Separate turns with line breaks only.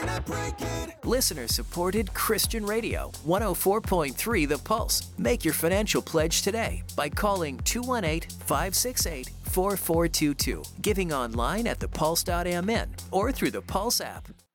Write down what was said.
can I break it?
Listener-supported Christian Radio, 104.3 The Pulse. Make your financial pledge today by calling 218-568-4422, giving online at thepulse.mn or through the Pulse app.